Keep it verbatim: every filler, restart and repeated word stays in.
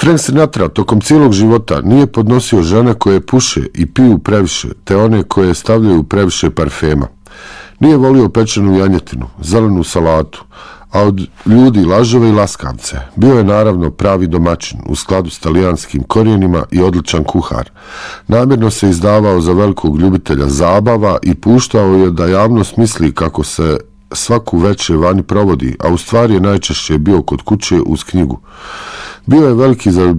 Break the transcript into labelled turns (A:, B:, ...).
A: Frank Sinatra tokom cijelog života nije podnosio žene koje puše i piju previše, te one koje stavljaju previše parfema. Nije volio pečenu janjetinu, zelenu salatu, a od ljudi lažove i laskavce. Bio je naravno pravi domaćin, u skladu s talijanskim korijenima i odličan kuhar. Namjerno se izdavao za velikog ljubitelja zabava i puštao je da javnost misli kako se svaku večer vani provodi, a u stvari je najčešće bio kod kuće uz knjigu. Bio je veliki